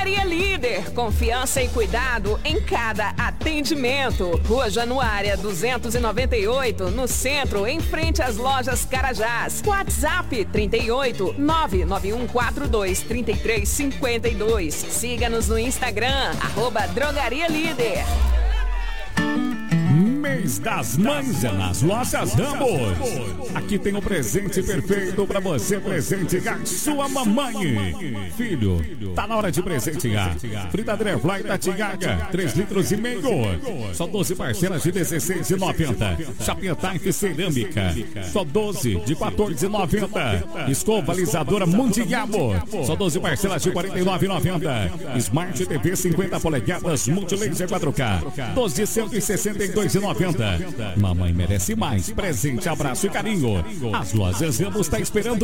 Drogaria Líder, confiança e cuidado em cada atendimento. Rua Januária 298, no centro, em frente às lojas Carajás. WhatsApp 38 99142 3352. Siga-nos no Instagram, @Drogaria Líder. Mês das Mães é nas lojas Ramos. Aqui tem um presente perfeito para você presentear sua mamãe. Filho, tá na hora de presentear. Fritadeira Fly da Tiaga, 3,5 litros. Só 12 parcelas de R$16,90. Chapinha Type cerâmica, só 12 de R$14,90. Escova alisadora Mundiabo, só 12 parcelas de R$49,90. Smart TV 50 polegadas Multilaser 4K, 12 de R$162,90. Mamãe merece mais. Presente, abraço e carinho. As lojas Ramos está esperando